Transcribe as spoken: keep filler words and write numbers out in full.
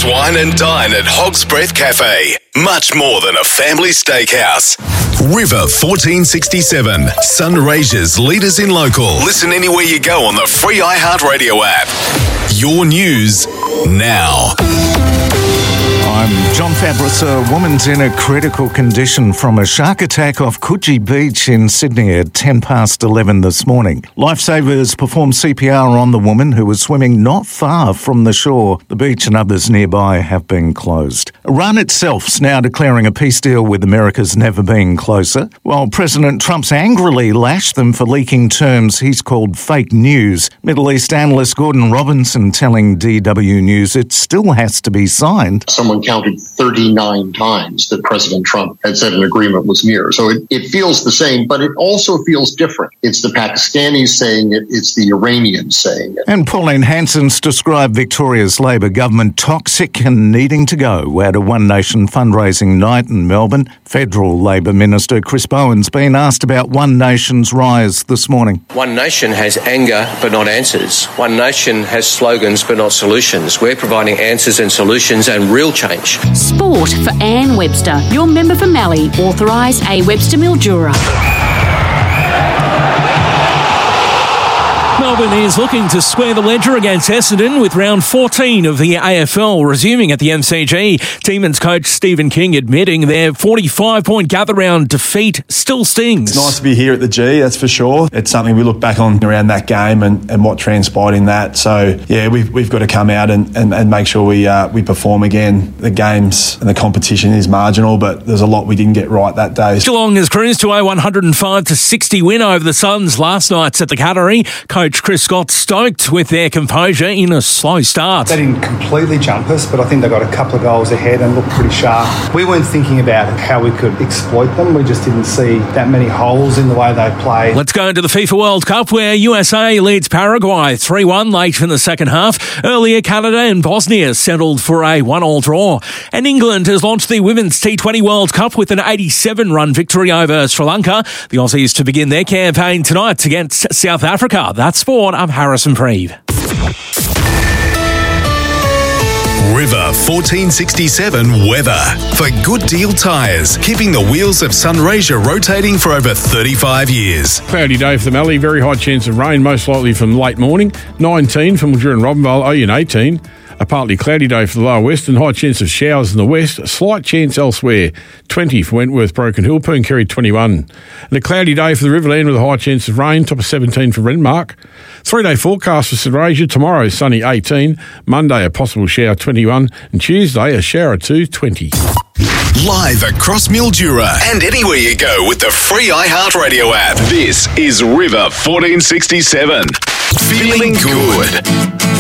wine and dine at Hog's Breath Cafe. Much more than a family steakhouse. River fourteen sixty-seven, Sunraysia's leaders in local. Listen anywhere you go on the free iHeartRadio app. Your news now. I'm John Fabris. A woman's in a critical condition from a shark attack off Coogee Beach in Sydney at ten past eleven this morning. Lifesavers performed C P R on the woman who was swimming not far from the shore. The beach and others nearby have been closed. Iran itself's now declaring a peace deal with America's never been closer, while President Trump's angrily lashed them for leaking terms he's called fake news. Middle East analyst Gordon Robinson telling D W News it still has to be signed. Someone counted thirty-nine times that President Trump had said an agreement was near. So it, it feels the same, but it also feels different. It's the Pakistanis saying it, it's the Iranians saying it. And Pauline Hanson's described Victoria's Labor government toxic and needing to go at a One Nation fundraising night in Melbourne. Federal Labor Minister Chris Bowen's been asked about One Nation's rise this morning. One Nation has anger but not answers. One Nation has slogans but not solutions. We're providing answers and solutions and real change. Sport for Anne Webster, your member for Mallee, authorised A. Webster Mildura. Melbourne is looking to square the ledger against Essendon with round fourteen of the A F L resuming at the M C G. Demons coach Stephen King admitting their forty-five point gather-round defeat still stings. It's nice to be here at the G, that's for sure. It's something we look back on around that game and, and what transpired in that. So, yeah, we've, we've got to come out and, and, and make sure we uh, we perform again. The games and the competition is marginal, but there's a lot we didn't get right that day. Geelong has cruised to a one hundred five to sixty win over the Suns last night at the Cattery. Coach Chris Scott stoked with their composure in a slow start. They didn't completely jump us, but I think they got a couple of goals ahead and looked pretty sharp. We weren't thinking about how we could exploit them. We just didn't see that many holes in the way they played. Let's go into the FIFA World Cup where U S A leads Paraguay three one late in the second half. Earlier, Canada and Bosnia settled for a one all draw. And England has launched the Women's T twenty World Cup with an eighty-seven run victory over Sri Lanka. The Aussies to begin their campaign tonight against South Africa. That's sport. I'm Harrison Preeve. River fourteen sixty-seven weather. For Good Deal Tyres, keeping the wheels of Sunraysia rotating for over thirty-five years. Cloudy day for the Mallee, very high chance of rain, most likely from late morning. nineteen for Mildura and Robinvale, Oyen eighteen. A partly cloudy day for the lower west and high chance of showers in the west. A slight chance elsewhere. twenty for Wentworth, Broken Hill, Pooncarie twenty-one. And a cloudy day for the Riverland with a high chance of rain. Top of seventeen for Renmark. Three-day forecast for Sunraysia. Tomorrow, sunny eighteen. Monday, a possible shower twenty-one. And Tuesday, a shower two, twenty. Live across Mildura and anywhere you go with the free iHeartRadio app. This is River fourteen sixty-seven. Feeling good.